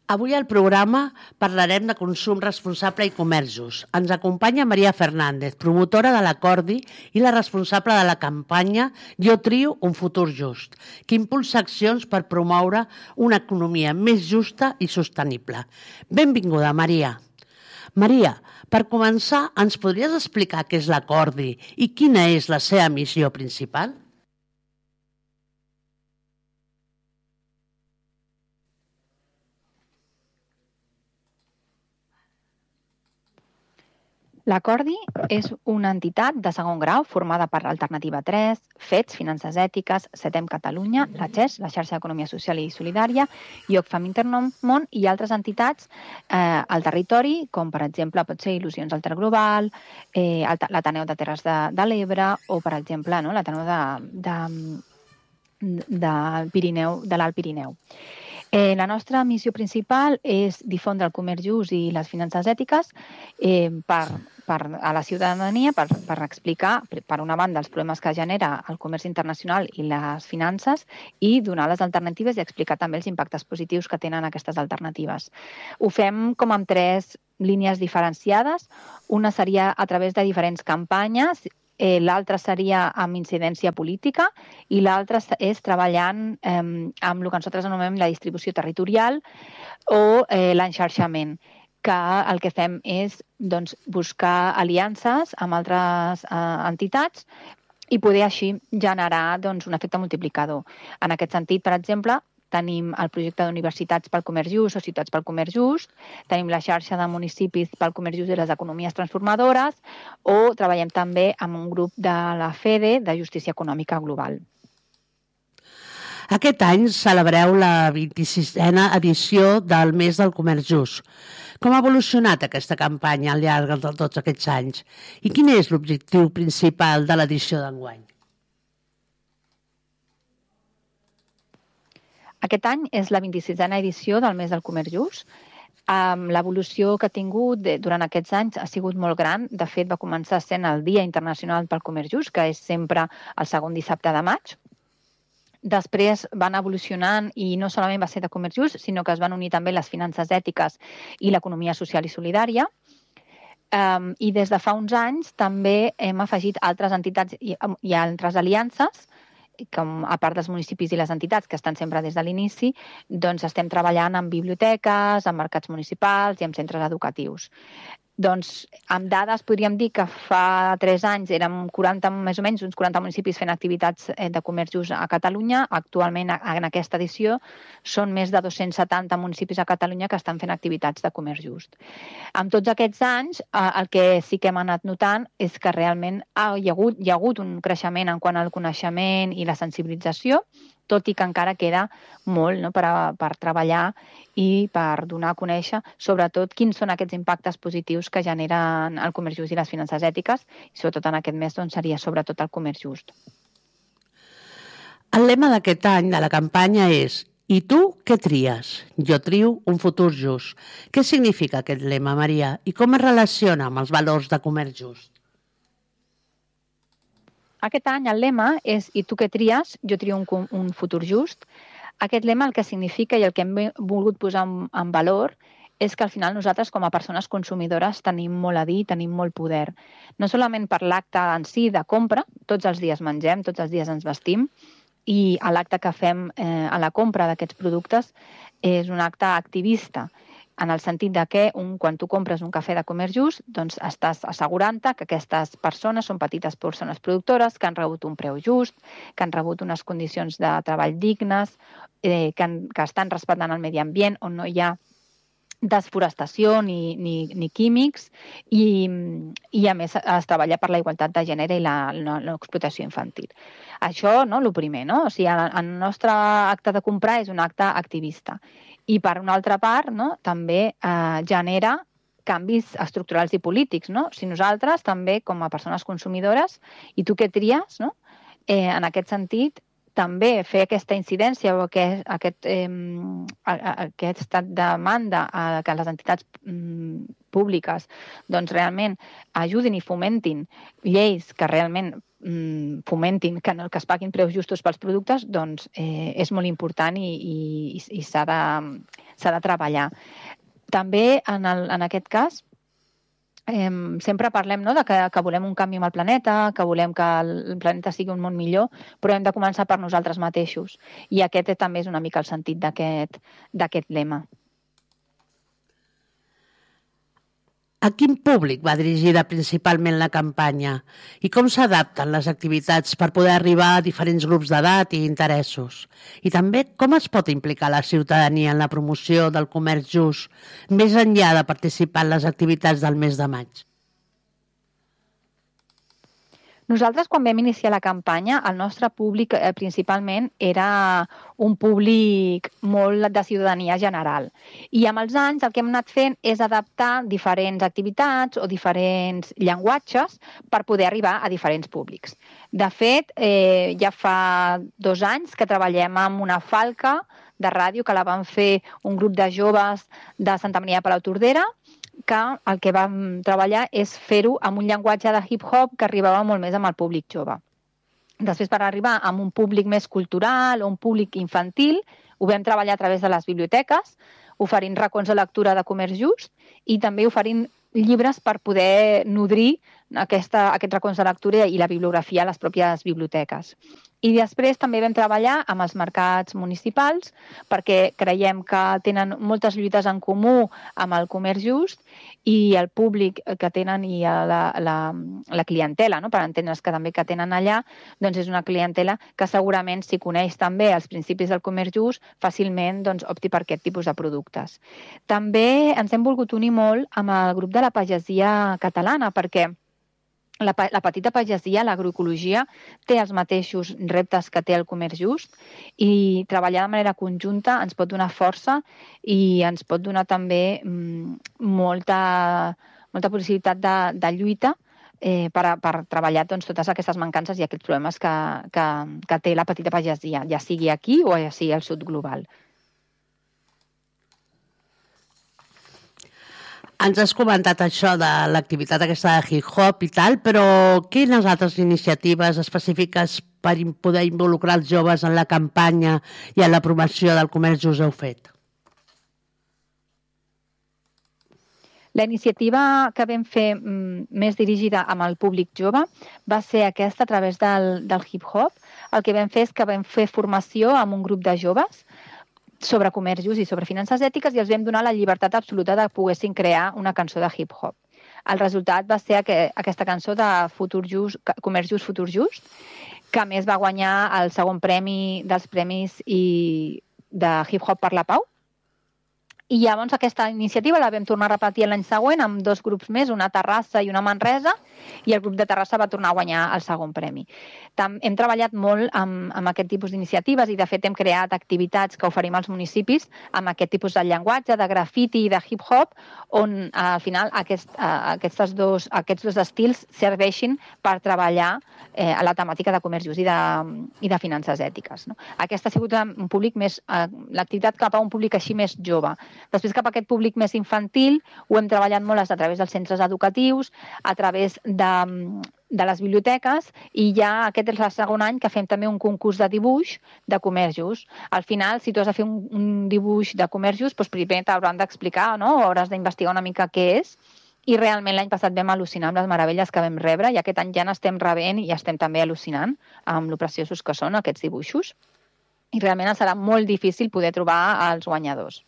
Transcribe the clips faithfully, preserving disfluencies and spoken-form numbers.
Avui al programa parlarem de consum responsable i comerç just. Ens acompanya Maria Fernández, promotora de l'Acordi i la responsable de la campanya Jo trio un futur just, que impulsa accions per promoure una economia més justa i sostenible. Benvinguda, Maria. Maria, per començar, ens podries explicar què és l'Acordi i quina és la seva missió principal? L'Acordi és una entitat de segon grau formada per Alternativa tres, Fets, Finances Ètiques, Setem Catalunya, la X E S, la Xarxa d'Economia Social i Solidària, i Oxfam Intermón i altres entitats eh, al territori, com per exemple pot ser Il·lusions Alterglobal, eh, l'Ateneu de Terres de, de l'Ebre o per exemple no, l'Ateneu de, de, de, Pirineu, de l'Alt Pirineu. Eh, la nostra missió principal és difondre el comerç just i les finances ètiques eh, per, per, a la ciutadania per, per explicar, per una banda, els problemes que genera el comerç internacional i les finances i donar les alternatives i explicar també els impactes positius que tenen aquestes alternatives. Ho fem com amb tres línies diferenciades. Una seria a través de diferents campanyes, Eh, l'altra seria amb incidència política i l'altra és treballant eh, amb el que nosaltres anomenem la distribució territorial o eh, l'enxarxament, que el que fem és doncs, buscar aliances amb altres eh, entitats i poder així generar doncs, un efecte multiplicador. En aquest sentit, per exemple, tenim el projecte d'universitats pel comerç just o ciutats pel comerç just, tenim la xarxa de municipis pel comerç just i les economies transformadores o treballem també amb un grup de la FEDE de justícia econòmica global. Aquest any celebreu la vint-i-sisena edició del mes del comerç just. Com ha evolucionat aquesta campanya al llarg de tots aquests anys? I quin és l'objectiu principal de l'edició d'enguany? Aquest any és la vint-i-sisena edició del mes del comerç just. Um, L'evolució que ha tingut de, durant aquests anys ha sigut molt gran. De fet, va començar sent el Dia Internacional pel Comerç Just, que és sempre el segon dissabte de maig. Després van evolucionant i no solament va ser de comerç just, sinó que es van unir també les finances ètiques i l'economia social i solidària. Um, I des de fa uns anys també hem afegit altres entitats i, i altres aliances, com a part dels municipis i les entitats que estan sempre des de l'inici, doncs estem treballant en biblioteques, en mercats municipals i en centres educatius. Doncs amb dades podríem dir que fa tres anys érem quaranta, més o menys uns quaranta municipis fent activitats de comerç just a Catalunya. Actualment en aquesta edició són més de dos-cents setanta municipis a Catalunya que estan fent activitats de comerç just. En tots aquests anys el que sí que hem anat notant és que realment hi ha hagut, hi ha hagut un creixement en quant al coneixement i la sensibilització, tot i que encara queda molt no, per, a, per treballar i per donar a conèixer sobretot quins són aquests impactes positius que generen el comerç just i les finances ètiques, i sobretot en aquest mes doncs, seria sobretot el comerç just. El lema d'aquest any de la campanya és "I tu què tries? Jo trio un futur just". Què significa aquest lema, Maria? I com es relaciona amb els valors de comerç just? Aquest any el lema és "I tu què tries? Jo trio un, un futur just". Aquest lema el que significa i el que hem volgut posar en, en valor és que al final nosaltres com a persones consumidores tenim molt a dir, tenim molt poder. No solament per l'acte en si de compra, tots els dies mengem, tots els dies ens vestim, i l'acte que fem eh, a la compra d'aquests productes és un acte activista, en el sentit de que un, quan tu compres un cafè de comerç just, doncs estàs assegurant-te que aquestes persones són petites persones productores, que han rebut un preu just, que han rebut unes condicions de treball dignes, eh, que, han, que estan respectant el medi ambient, on no hi ha desforestació ni, ni, ni químics i, i a més es treballa per la igualtat de gènere i l'explotació infantil. Això, no, el primer, no? O sigui, el nostre acte de comprar és un acte activista. I per una altra part, no, també eh, genera canvis estructurals i polítics. No? Si nosaltres també, com a persones consumidores, i tu què tries, no? eh, en aquest sentit, també fer aquesta incidència o aquest, aquest, eh, aquesta demanda a que les entitats mm, públiques doncs, realment ajudin i fomentin lleis que realment fomentin que, que es paguin preus justos pels productes, doncs eh, és molt important i, i, i s'ha de, s'ha de treballar. També, en, el, en aquest cas, eh, sempre parlem, no?, de que, que volem un canvi amb el planeta, que volem que el planeta sigui un món millor, però hem de començar per nosaltres mateixos. I aquest també és una mica el sentit d'aquest d'aquest lema. A quin públic va dirigida principalment la campanya? I com s'adapten les activitats per poder arribar a diferents grups d'edat i interessos? I també com es pot implicar la ciutadania en la promoció del comerç just, més enllà de participar en les activitats del mes de maig? Nosaltres, quan vam iniciar la campanya, el nostre públic eh, principalment era un públic molt de ciutadania general. I amb els anys el que hem anat fent és adaptar diferents activitats o diferents llenguatges per poder arribar a diferents públics. De fet, eh, ja fa dos anys que treballem amb una falca de ràdio que la van fer un grup de joves de Santa Maria de Palautordera, que el que vam treballar és fer-ho amb un llenguatge de hip-hop que arribava molt més amb el públic jove. Després, per arribar a un públic més cultural o un públic infantil, ho vam treballar a través de les biblioteques, oferint racons de lectura de comerç just i també oferint llibres per poder nodrir aquesta, aquests racons de lectura i la bibliografia a les pròpies biblioteques. I després també vam treballar amb els mercats municipals perquè creiem que tenen moltes lluites en comú amb el comerç just i el públic que tenen i la, la, la clientela, no? Per entendre's que també que tenen allà, doncs és una clientela que segurament si coneix també els principis del comerç just fàcilment doncs, opti per aquest tipus de productes. També ens hem volgut unir molt amb el grup de la pagesia catalana perquè La, la petita pagesia, l'agroecologia, té els mateixos reptes que té el comerç just i treballar de manera conjunta ens pot donar força i ens pot donar també mm, molta, molta possibilitat de, de lluita eh, per, per treballar doncs, totes aquestes mancances i aquests problemes que, que, que té la petita pagesia, ja sigui aquí o ja sigui al sud global. Ens has comentat això de l'activitat aquesta de hip-hop i tal, però quines altres iniciatives específiques per poder involucrar els joves en la campanya i en la promoció del comerç just heu fet? La iniciativa que vam fer mm, més dirigida amb el públic jove va ser aquesta a través del, del hip-hop. El que vam fer és que vam fer formació amb un grup de joves sobre comerç just i sobre finances ètiques i els vam donar la llibertat absoluta de poguessin crear una cançó de hip-hop. El resultat va ser que, aquesta cançó de Futur Just, Comerç Just, Futur Just, que a més va guanyar el segon premi dels premis i de hip-hop per la pau. I llavors aquesta iniciativa la vam tornar a repetir l'any següent amb dos grups més, una a Terrassa i una a Manresa, i el grup de Terrassa va tornar a guanyar el segon premi. Tam, hem treballat molt amb, amb aquest tipus d'iniciatives i, de fet, hem creat activitats que oferim als municipis amb aquest tipus de llenguatge, de grafiti i de hip-hop, on al final aquest, aquests, dos, aquests dos estils serveixin per treballar eh, a la temàtica de comerç just i de, i de finances ètiques. No? Aquesta ha sigut un públic més, eh, l'activitat cap a un públic així més jove. Després, cap a aquest públic més infantil, ho hem treballat molt a través dels centres educatius, a través de, de les biblioteques, i ja aquest és el segon any que fem també un concurs de dibuix de comerç just. Al final, si tu has de fer un, un dibuix de comerç just, doncs primer t'hauran d'explicar, no? O hauràs d'investigar una mica què és, i realment l'any passat vam al·lucinar amb les meravelles que vam rebre, i aquest any ja n'estem rebent i ja estem també al·lucinant amb lo preciosos que són aquests dibuixos. I realment serà molt difícil poder trobar els guanyadors.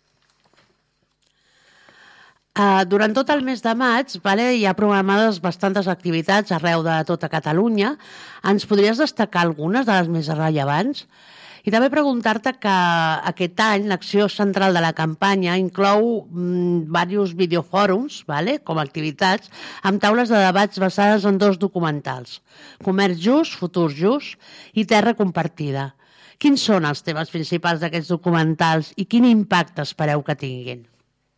Uh, durant tot el mes de maig vale, hi ha programades bastantes activitats arreu de tota Catalunya. Ens podries destacar algunes de les més rellevants? I també preguntar-te que aquest any l'acció central de la campanya inclou mm, diversos videofòrums, vale, com a activitats, amb taules de debats basades en dos documentals, Comerç Just, Futur Just i Terra Compartida. Quins són els temes principals d'aquests documentals i quin impacte espereu que tinguin?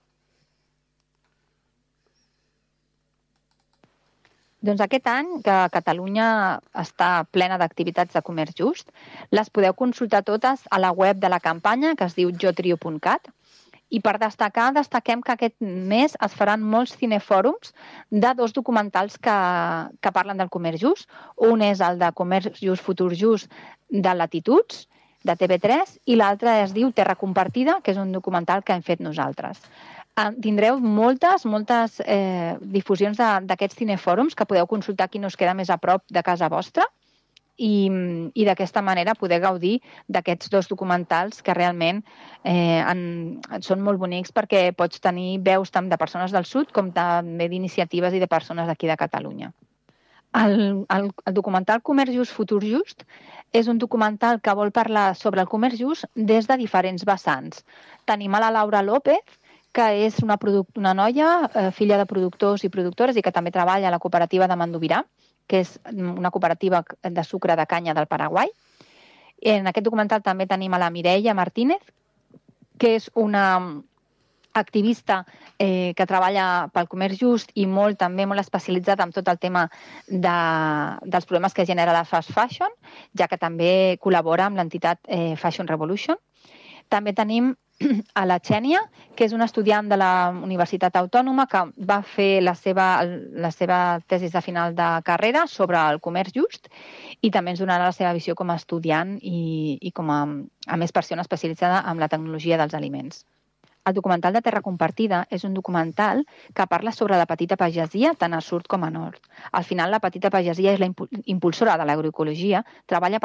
Doncs aquest any, que Catalunya està plena d'activitats de comerç just, les podeu consultar totes a la web de la campanya, que es diu jo trio punt cat, I per destacar, destaquem que aquest mes es faran molts cinefòrums de dos documentals que, que parlen del comerç just. Un és el de Comerç just, futur just, de Latituds, de T V tres, i l'altre es diu Terra compartida, que és un documental que hem fet nosaltres. Tindreu moltes, moltes eh, difusions d'aquests cinefòrums que podeu consultar qui no us queda més a prop de casa vostra, i, i d'aquesta manera poder gaudir d'aquests dos documentals que realment eh, en, són molt bonics, perquè pots tenir veus tant de persones del sud com també d'iniciatives i de persones d'aquí de Catalunya. El, el, el documental Comerç just, futur just és un documental que vol parlar sobre el comerç just des de diferents vessants. Tenim a la Laura López, que és una, una noia, eh, filla de productors i productores, i que també treballa a la cooperativa de Mandovirà, que és una cooperativa de sucre de canya del Paraguai. En aquest documental també tenim a la Mireia Martínez, que és una activista eh, que treballa pel comerç just i molt, també molt especialitzada en tot el tema de, dels problemes que genera la fast fashion, ja que també col·labora amb l'entitat eh, Fashion Revolution. També tenim a la Xènia, que és una estudiant de la Universitat Autònoma que va fer la seva, la seva tesi de final de carrera sobre el comerç just, i també ens donarà la seva visió com a estudiant i, i com a, a més persona especialitzada en la tecnologia dels aliments. El documental de Terra compartida és un documental que parla sobre la petita pagesia tant a sud com a nord. Al final, la petita pagesia és la impulsora de l'agroecologia, treballa